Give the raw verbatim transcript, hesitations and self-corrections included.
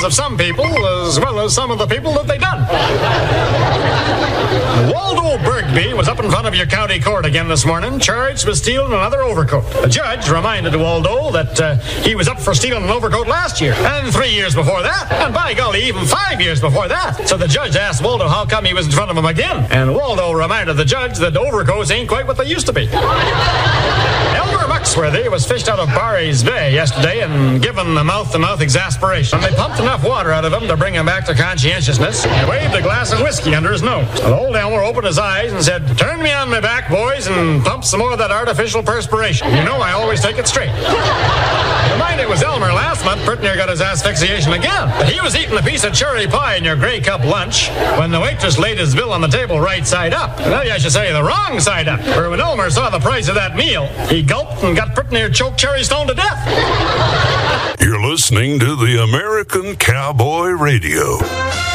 lives of some people as well as some of the people that they done. Waldo Bergby was up in front of your county court again this morning, charged with stealing another overcoat. The judge reminded Waldo that uh, he was up for stealing an overcoat last year, and three years before that, and by golly, even five years before that. So the judge asked Waldo how come he was in front of him again, and Waldo reminded the judge that overcoats ain't quite what they used to be. Elmer Muxworthy was fished out of Barry's Bay yesterday and given the mouth-to-mouth exasperation. And they pumped enough water out of him to bring him back to conscientiousness and waved a glass of whiskey under his nose. And old Elmer opened his eyes and said, "Turn me on my back, boys, and pump some more of that artificial perspiration. You know I always take it straight." You mind it was Elmer last month, pretty near got his asphyxiation again. But he was eating a piece of cherry pie in your Grey Cup lunch when the waitress laid his bill on the table right side up. Well, I should say the wrong side up. For when Elmer saw the price of that meal, he gulped and got pretty near choked Cherry Stone to death. You're listening to the American Cowboy Radio.